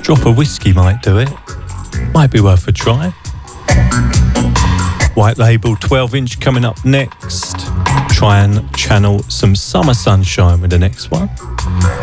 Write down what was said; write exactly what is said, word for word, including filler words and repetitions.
Drop of Whiskey might do it. Might be worth a try. White Label twelve inch coming up next. Try and channel some Summer Sunshine with the next one.